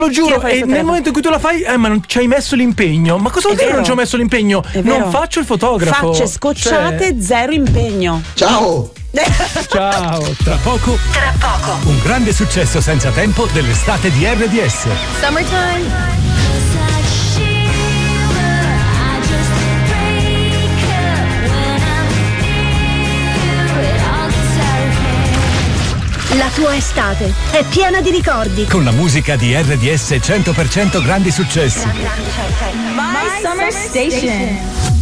Lo giuro, e nel momento in cui tu la fai, ma non ci hai messo l'impegno. Ma cosa vuol dire non ci ho messo l'impegno? Non faccio il fotografo. Facce scocciate, zero impegno. Ciao. Ciao. Tra poco un grande successo senza tempo dell'estate di RDS. Summertime. La tua estate è piena di ricordi. Con la musica di RDS 100% grandi successi. My Summer Station.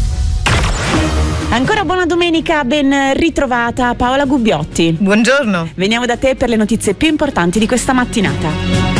Ancora buona domenica, ben ritrovata Paola Gubbiotti. Buongiorno. Veniamo da te per le notizie più importanti di questa mattinata.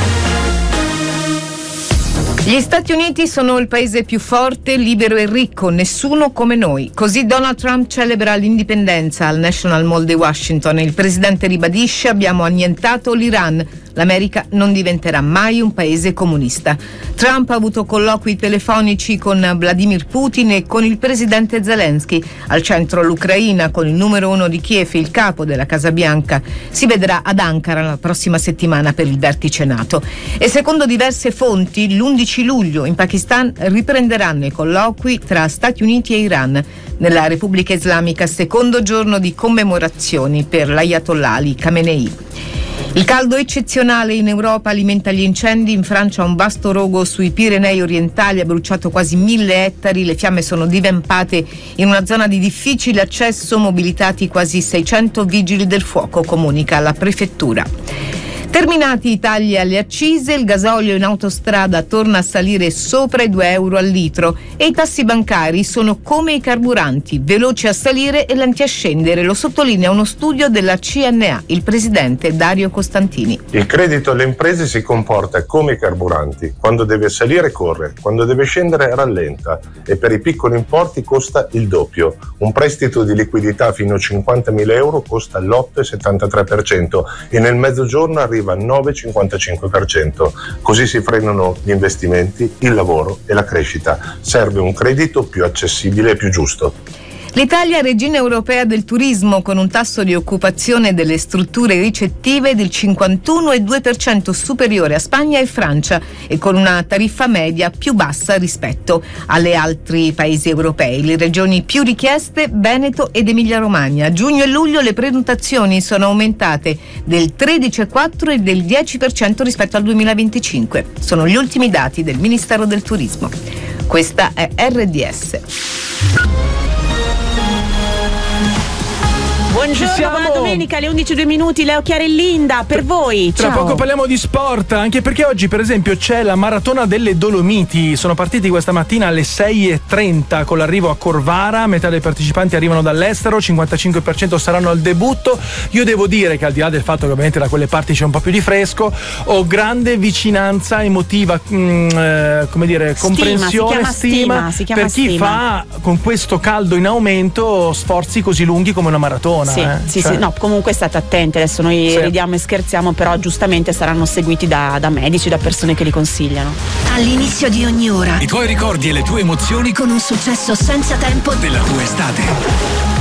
Gli Stati Uniti sono il paese più forte, libero e ricco, nessuno come noi. Così Donald Trump celebra l'indipendenza al National Mall di Washington. Il presidente ribadisce: abbiamo annientato l'Iran. L'America non diventerà mai un paese comunista. Trump ha avuto colloqui telefonici con Vladimir Putin e con il presidente Zelensky. Al centro l'Ucraina, con il numero 1 di Kiev, il capo della Casa Bianca. Si vedrà ad Ankara la prossima settimana per il vertice NATO. E secondo diverse fonti, l'11 luglio in Pakistan riprenderanno i colloqui tra Stati Uniti e Iran. Nella Repubblica Islamica, secondo giorno di commemorazioni per l'Ayatollah Ali Khamenei. Il caldo eccezionale in Europa alimenta gli incendi. In Francia un vasto rogo sui Pirenei orientali ha bruciato quasi 1000 ettari. Le fiamme sono divampate in una zona di difficile accesso, mobilitati quasi 600 vigili del fuoco, comunica la prefettura. Terminati i tagli alle accise, il gasolio in autostrada torna a salire sopra i 2 euro al litro e i tassi bancari sono come i carburanti, veloci a salire e lenti a scendere, lo sottolinea uno studio della CNA, il presidente Dario Costantini. Il credito alle imprese si comporta come i carburanti, quando deve salire corre, quando deve scendere rallenta e per i piccoli importi costa il doppio. Un prestito di liquidità fino a 50.000 euro costa l'8,73% e nel mezzogiorno arriva al 9,55%. Così si frenano gli investimenti, il lavoro e la crescita. Serve un credito più accessibile e più giusto. L'Italia è regina europea del turismo, con un tasso di occupazione delle strutture ricettive del 51,2% superiore a Spagna e Francia e con una tariffa media più bassa rispetto alle altri paesi europei. Le regioni più richieste, Veneto ed Emilia-Romagna. A giugno e luglio le prenotazioni sono aumentate del 13,4% e del 10% rispetto al 2025. Sono gli ultimi dati del Ministero del Turismo. Questa è RDS. Buongiorno, buona domenica, alle 11:02, Leo Chiarillinda, per voi. Tra poco parliamo di sport, anche perché oggi per esempio c'è la maratona delle Dolomiti. Sono partiti questa mattina alle 6:30 con l'arrivo a Corvara. Metà dei partecipanti arrivano dall'estero, 55% saranno al debutto. Io devo dire che al di là del fatto che ovviamente da quelle parti c'è un po' più di fresco, ho grande vicinanza emotiva, comprensione, stima per chi fa con questo caldo in aumento sforzi così lunghi come una maratona. Sì, no, comunque state attenti, adesso noi ridiamo e scherziamo, però giustamente saranno seguiti da medici, da persone che li consigliano. All'inizio di ogni ora I tuoi ricordi e le tue emozioni con un successo senza tempo della tua estate.